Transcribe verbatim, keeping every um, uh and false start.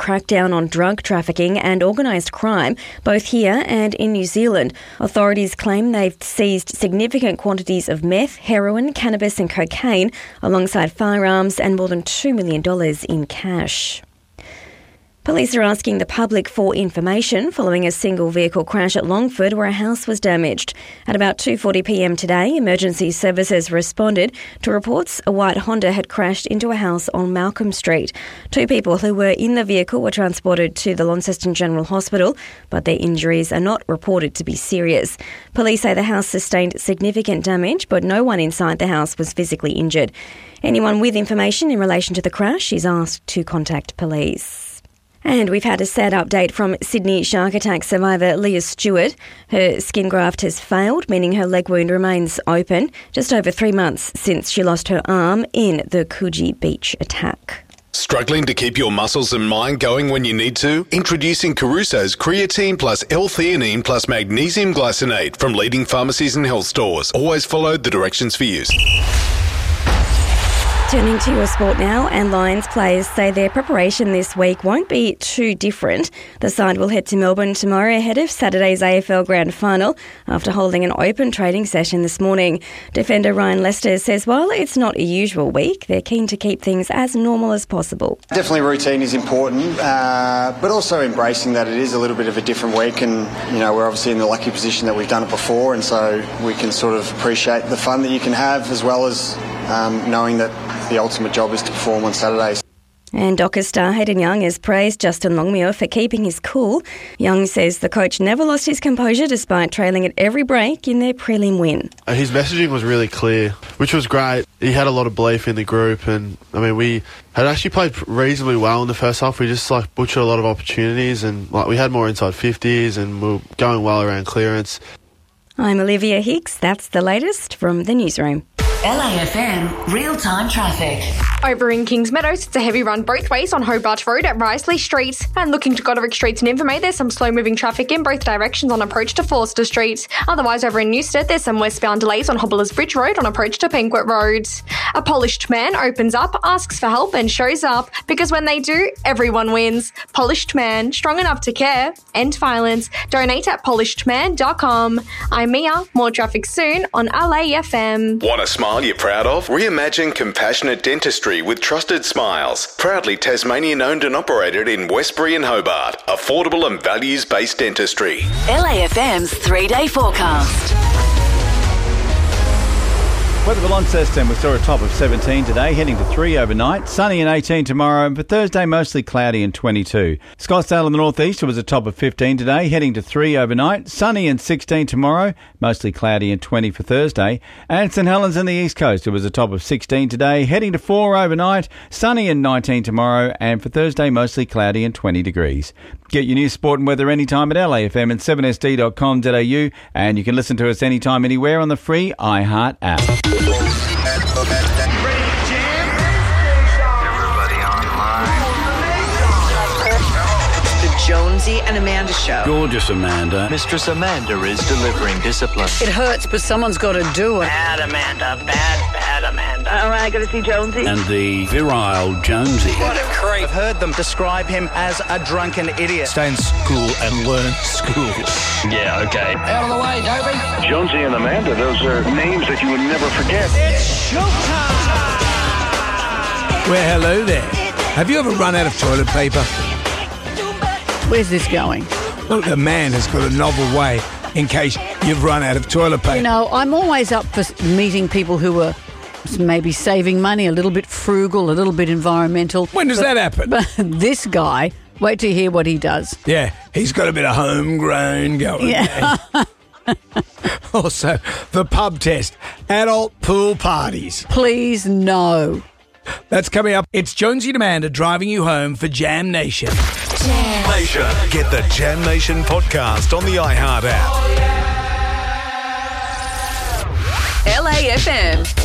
crackdown on drug trafficking and organised crime, both here and in New Zealand. Authorities claim they've seized significant quantities of meth, heroin, cannabis and cocaine, alongside firearms and more than two million dollars in cash. Police are asking the public for information following a single vehicle crash at Longford where a house was damaged. At about two forty p m today, emergency services responded to reports a white Honda had crashed into a house on Malcolm Street. Two people who were in the vehicle were transported to the Launceston General Hospital, but their injuries are not reported to be serious. Police say the house sustained significant damage, but no one inside the house was physically injured. Anyone with information in relation to the crash is asked to contact police. And we've had a sad update from Sydney shark attack survivor Leah Stewart. Her skin graft has failed, meaning her leg wound remains open, just over three months since she lost her arm in the Coogee Beach attack. Struggling to keep your muscles and mind going when you need to? Introducing Caruso's Creatine plus L-theanine plus Magnesium Glycinate from leading pharmacies and health stores. Always follow the directions for use. Turning to your sport now, and Lions players say their preparation this week won't be too different. The side will head to Melbourne tomorrow ahead of Saturday's A F L Grand Final after holding an open training session this morning. Defender Ryan Lester says while it's not a usual week, they're keen to keep things as normal as possible. Definitely routine is important, uh, but also embracing that it is a little bit of a different week, and you know we're obviously in the lucky position that we've done it before, and so we can sort of appreciate the fun that you can have as well as um, knowing that the ultimate job is to perform on Saturdays. And Dockers star Hayden Young has praised Justin Longmuir for keeping his cool. Young says the coach never lost his composure despite trailing at every break in their prelim win. His messaging was really clear, which was great. He had a lot of belief in the group, and I mean we had actually played reasonably well in the first half. We just like butchered a lot of opportunities, and like we had more inside fifties, and we were going well around clearance. I'm Olivia Hicks. That's the latest from the newsroom. L A F M real-time traffic. Over in Kings Meadows, it's a heavy run both ways on Hobart Road at Risley Street. And looking to Goderic Street and Invermay, there's some slow-moving traffic in both directions on approach to Forster Street. Otherwise, over in Newstead, there's some westbound delays on Hobblers Bridge Road on approach to Penquet Road. A polished man opens up, asks for help and shows up, because when they do, everyone wins. Polished Man, strong enough to care. End violence. Donate at polished man dot com. I'm Mia. More traffic soon on L A F M. Want a smile you're proud of? Reimagine compassionate dentistry with Trusted Smiles. Proudly Tasmanian owned and operated in Westbury and Hobart. Affordable and values-based dentistry. L A F M's three-day forecast. Weather for Launceston, we saw a top of seventeen today, heading to three overnight. Sunny and eighteen tomorrow, and for Thursday, mostly cloudy and twenty-two. Scottsdale in the northeast, it was a top of fifteen today, heading to three overnight. Sunny and sixteen tomorrow, mostly cloudy and twenty for Thursday. And St Helens in the east coast, it was a top of sixteen today, heading to four overnight. Sunny and nineteen tomorrow, and for Thursday, mostly cloudy and twenty degrees. Get your news, sport and weather anytime at L A F M and seven S D dot com dot a u, and you can listen to us anytime, anywhere on the free iHeart app. Jonesy and Amanda Show. Gorgeous Amanda. Mistress Amanda is delivering discipline. It hurts, but someone's got to do it. Bad Amanda. Bad, bad Amanda. All right, got to see Jonesy. And the virile Jonesy. What a creep. I've heard them describe him as a drunken idiot. Stay in school and learn school. Yeah, okay. Out of the way, Toby. Jonesy and Amanda, those are names that you would never forget. It's showtime! Well, hello there. Have you ever run out of toilet paper? Where's this going? Look, the man has got a novel way in case you've run out of toilet paper. You know, I'm always up for meeting people who are maybe saving money, a little bit frugal, a little bit environmental. When does but, that happen? But this guy, wait to hear what he does. Yeah, he's got a bit of homegrown going. Yeah. Also, the pub test, adult pool parties. Please, no. That's coming up. It's Jonesy and Amanda driving you home for Jam Nation. Jam Nation. Get the Jam Nation podcast on the iHeart app. L A F M.